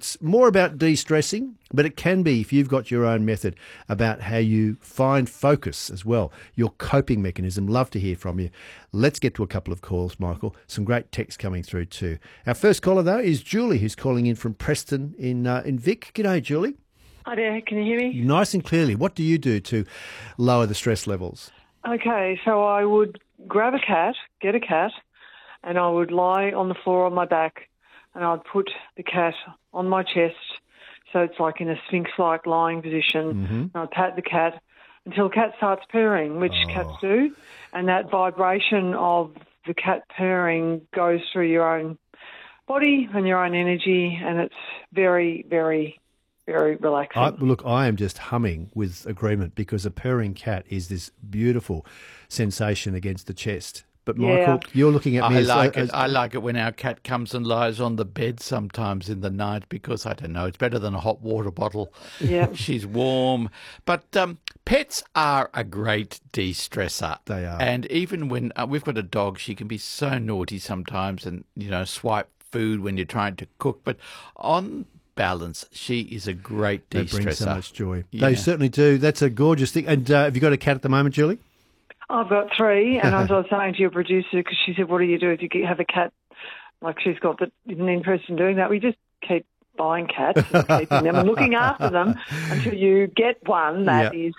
It's more about de-stressing, but it can be, if you've got your own method, about how you find focus as well, your coping mechanism. Love to hear from you. Let's get to a couple of calls, Michael. Some great texts coming through too. Our first caller, though, is Julie, who's calling in from Preston in Vic. G'day, Julie. Hi there, can you hear me? Nice and clearly. What do you do to lower the stress levels? Okay, so I would grab a cat, get a cat, and I would lie on the floor on my back, and I'd put the cat on my chest, so it's like in a sphinx-like lying position. And I'd pat the cat until the cat starts purring, which cats do, and that vibration of the cat purring goes through your own body and your own energy, and it's very, very, very relaxing. Look, I am just humming with agreement, because a purring cat is this beautiful sensation against the chest. But Michael, you're looking at me I like it when our cat comes and lies on the bed sometimes in the night, because, I don't know, it's better than a hot water bottle. Yeah. She's warm. But pets are a great de-stressor. They are. And even when we've got a dog, she can be so naughty sometimes and, swipe food when you're trying to cook. But on balance, she is a great de-stressor. They bring so much joy. Yeah. They certainly do. That's a gorgeous thing. And have you got a cat at the moment, Julie? I've got 3, and as I was saying to your producer, because she said, what do you do if you have a cat? Like, she's got an interest in doing that. We just keep buying cats and keeping them and looking after them until you get one that is,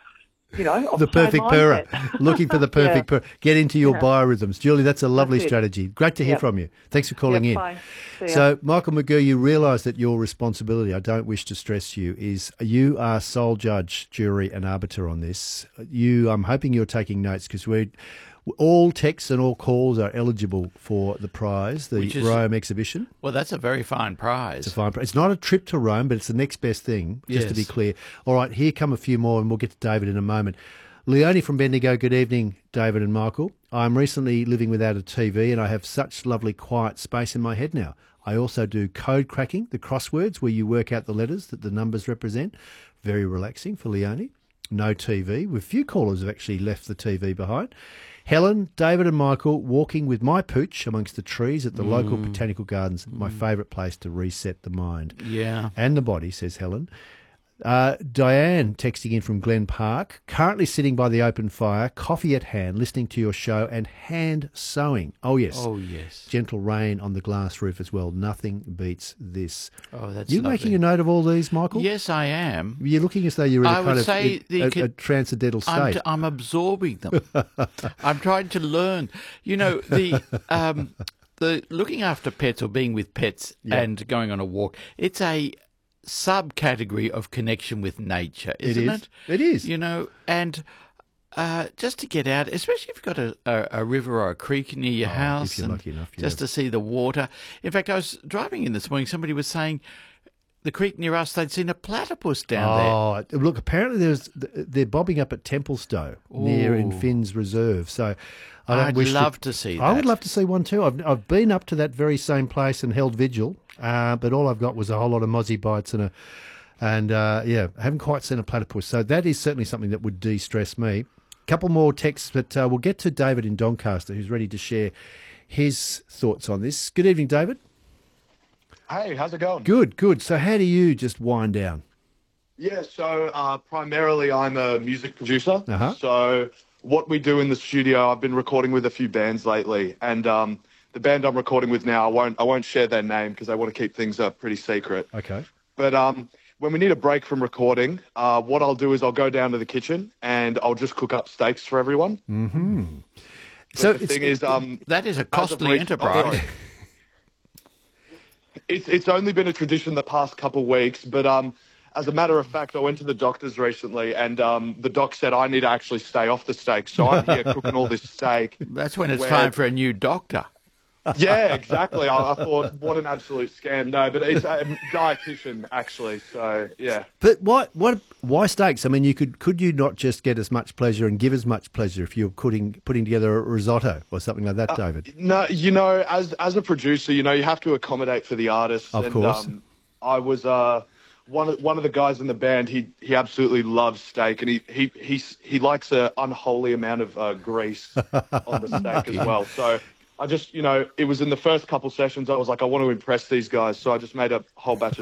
of the perfect purrer. Looking for the perfect purrer. Get into your biorhythms. Julie, that's a lovely strategy. Great to hear from you. Thanks for calling in. Bye. So, Michael McGurr, you realise that your responsibility, I don't wish to stress you, is you are sole judge, jury and arbiter on this. I'm hoping you're taking notes, because all texts and all calls are eligible for the prize, the Rome exhibition. Well, that's a very fine prize. It's a fine prize. It's not a trip to Rome, but it's the next best thing, just to be clear. All right, here come a few more, and we'll get to David in a moment. Leonie from Bendigo, good evening, David and Michael. I'm recently living without a TV, and I have such lovely quiet space in my head now. I also do code cracking, the crosswords where you work out the letters that the numbers represent. Very relaxing for Leonie. No TV. With few callers have actually left the TV behind. Helen, David and Michael walking with my pooch amongst the trees at the local botanical gardens. My favourite place to reset the mind. Yeah. And the body, says Helen. Diane texting in from Glen Park, currently sitting by the open fire, coffee at hand, listening to your show and hand sewing. Oh, yes. Oh, yes. Gentle rain on the glass roof as well. Nothing beats this. Oh, that's You lovely. making a note of all these, Michael? Yes, I am. You're looking as though you're in I a would kind say of a transcendental state. I'm absorbing them. I'm trying to learn. The looking after pets or being with pets and going on a walk, it's a subcategory of connection with nature, isn't it? It is. And just to get out, especially if you've got a river or a creek near your house, if you're lucky enough, just to see the water. In fact, I was driving in this morning, somebody was saying the creek near us, they'd seen a platypus down there. Look, apparently they're bobbing up at Templestowe near in Finns Reserve. So I'd love to see that. I would love to see one too. I've been up to that very same place and held vigil, but all I've got was a whole lot of mozzie bites I haven't quite seen a platypus. So that is certainly something that would de-stress me. Couple more texts, but we'll get to David in Doncaster, who's ready to share his thoughts on this. Good evening, David. Hey, how's it going? Good. So how do you just wind down? Yeah, so primarily I'm a music producer. Uh-huh. So what we do in the studio, I've been recording with a few bands lately, and the band I'm recording with now, I won't share their name because I want to keep things pretty secret. Okay. But when we need a break from recording, what I'll do is I'll go down to the kitchen and I'll just cook up steaks for everyone. Mm-hmm. So the thing is, that is a costly enterprise. It's only been a tradition the past couple of weeks, but as a matter of fact, I went to the doctors recently, and the doc said I need to actually stay off the steak. So I'm here cooking all this steak. That's when it's time for a new doctor. Yeah, exactly. I thought, what an absolute scam. No, but it's a dietitian, actually. So, yeah. But why steaks? I mean, could you not just get as much pleasure and give as much pleasure if you're putting together a risotto or something like that, David? No, as a producer, you have to accommodate for the artist. Of course. I was one of the guys in the band. He absolutely loves steak, and he likes an unholy amount of grease on the steak as well. So I just, it was in the first couple sessions, I was like, I want to impress these guys. So I just made a whole batch